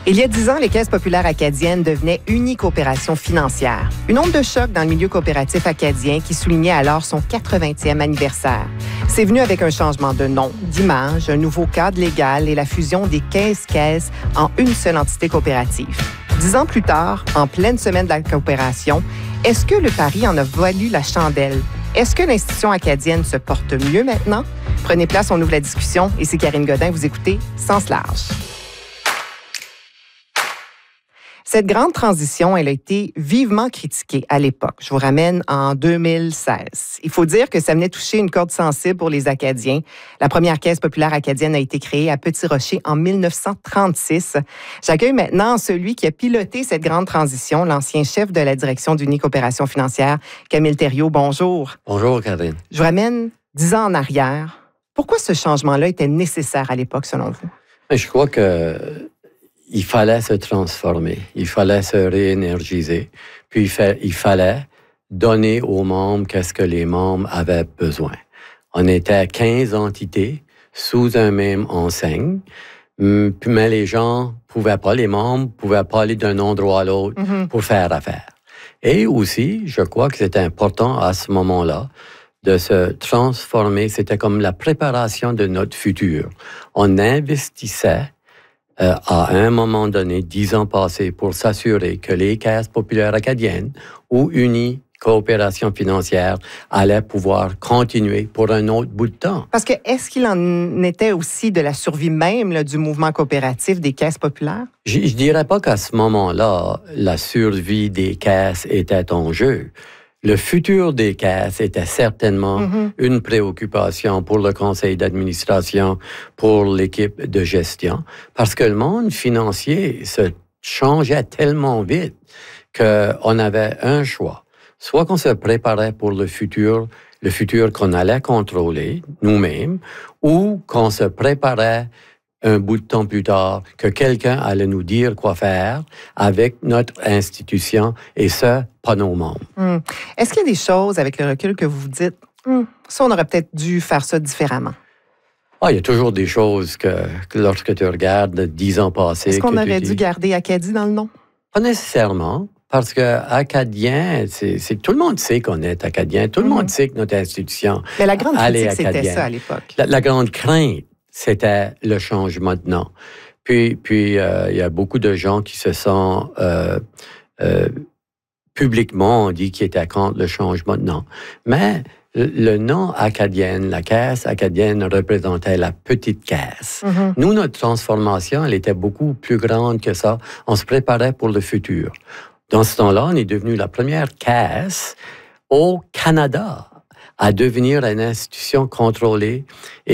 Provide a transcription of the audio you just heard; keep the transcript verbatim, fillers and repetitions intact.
Il y a dix ans, les Caisses populaires acadiennes devenaient Uni Coopération financière. Une onde de choc dans le milieu coopératif acadien qui soulignait alors son quatre-vingtième anniversaire. C'est venu avec un changement de nom, d'image, un nouveau cadre légal et la fusion des quinze-caisses en une seule entité coopérative. Dix ans plus tard, en pleine semaine de la coopération, est-ce que le pari en a valu la chandelle? Est-ce que l'institution acadienne se porte mieux maintenant? Prenez place, on ouvre la discussion. Et c'est Karine Godin, vous écoutez Sens large. Cette grande transition, elle a été vivement critiquée à l'époque. Je vous ramène en deux mille seize. Il faut dire que ça venait toucher une corde sensible pour les Acadiens. La première Caisse populaire acadienne a été créée à Petit-Rocher en mille neuf cent trente-six. J'accueille maintenant celui qui a piloté cette grande transition, l'ancien chef de la direction d'Uni Coopération financière, Camille Thériault. Bonjour. Bonjour, Karine. Je vous ramène dix ans en arrière. Pourquoi ce changement-là était nécessaire à l'époque, selon vous? Je crois que il fallait se transformer, il fallait se réénergiser, puis il, fa- il fallait donner aux membres qu'est-ce que les membres avaient besoin. On était quinze entités sous un même enseigne, mais les gens pouvaient pas, les membres pouvaient pas aller d'un endroit à l'autre mm-hmm. pour faire affaire. Et aussi, je crois que c'était important à ce moment-là de se transformer. C'était comme la préparation de notre futur. On investissait Euh, à un moment donné, dix ans passés, pour s'assurer que les caisses populaires acadiennes ou Uni Coopération financière allaient pouvoir continuer pour un autre bout de temps. Parce que est-ce qu'il en était aussi de la survie même là, du mouvement coopératif des caisses populaires? Je ne dirais pas qu'à ce moment-là, la survie des caisses était en jeu. Le futur des caisses était certainement mm-hmm. une préoccupation pour le conseil d'administration, pour l'équipe de gestion, parce que le monde financier se changeait tellement vite qu'on avait un choix. Soit qu'on se préparait pour le futur, le futur qu'on allait contrôler nous-mêmes, ou qu'on se préparait un bout de temps plus tard, que quelqu'un allait nous dire quoi faire avec notre institution, et ce, pas nos membres. Hum. Est-ce qu'il y a des choses, avec le recul, que vous vous dites, hum, ça, on aurait peut-être dû faire ça différemment? Ah, il y a toujours des choses que, que lorsque tu regardes dix ans passés... Est-ce qu'on aurait dis, dû garder Acadie dans le nom? Pas nécessairement, parce que Acadien, c'est, c'est, tout le monde sait qu'on est Acadien, tout le hum. monde sait que notre institution... Mais la grande critique, c'était ça à l'époque. La, la grande crainte, c'était le changement de nom. Puis, puis euh, il y a beaucoup de gens qui se sont euh, euh, publiquement dit qu'ils étaient contre le changement de nom. Mais le, le nom acadienne, la caisse acadienne représentait la petite caisse. Mm-hmm. Nous, notre transformation, elle était beaucoup plus grande que ça. On se préparait pour le futur. Dans ce temps-là, on est devenu la première caisse au Canada à devenir une institution contrôlée